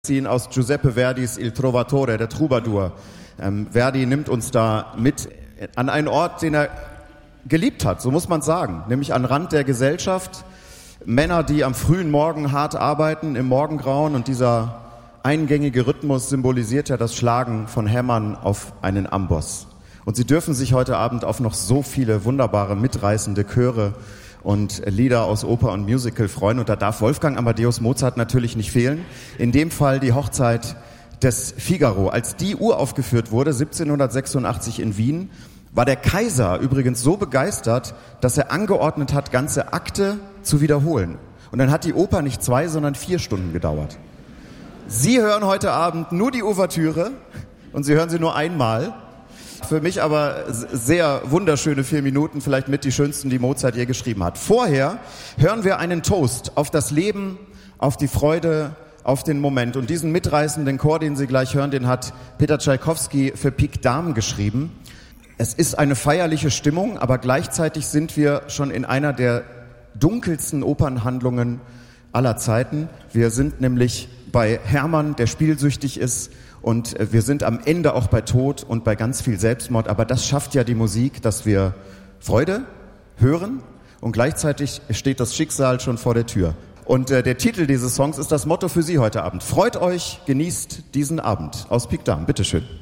ziehen aus Giuseppe Verdis Il Trovatore, der Troubadour. Verdi nimmt uns da mit an einen Ort, den er geliebt hat, so muss man sagen, nämlich an Rand der Gesellschaft. Männer, die am frühen Morgen hart arbeiten, im Morgengrauen, und dieser eingängige Rhythmus symbolisiert ja das Schlagen von Hämmern auf einen Amboss. Und Sie dürfen sich heute Abend auf noch so viele wunderbare, mitreißende Chöre und Lieder aus Oper und Musical freuen. Und da darf Wolfgang Amadeus Mozart natürlich nicht fehlen. In dem Fall die Hochzeit des Figaro. Als die uraufgeführt wurde, 1786 in Wien, war der Kaiser übrigens so begeistert, dass er angeordnet hat, ganze Akte zu wiederholen. Und dann hat die Oper nicht 2, sondern 4 Stunden gedauert. Sie hören heute Abend nur die Ouvertüre und Sie hören sie nur einmal. Für mich aber sehr wunderschöne 4 Minuten, vielleicht mit die schönsten, die Mozart je geschrieben hat. Vorher hören wir einen Toast auf das Leben, auf die Freude, auf den Moment. Und diesen mitreißenden Chor, den Sie gleich hören, den hat Peter Tschaikowski für Pic Dame geschrieben. Es ist eine feierliche Stimmung, aber gleichzeitig sind wir schon in einer der dunkelsten Opernhandlungen aller Zeiten. Wir sind nämlich bei Hermann, der spielsüchtig ist, und wir sind am Ende auch bei Tod und bei ganz viel Selbstmord. Aber das schafft ja die Musik, dass wir Freude hören und gleichzeitig steht das Schicksal schon vor der Tür. Und der Titel dieses Songs ist das Motto für Sie heute Abend. Freut euch, genießt diesen Abend. Aus Pic Dame, bitteschön.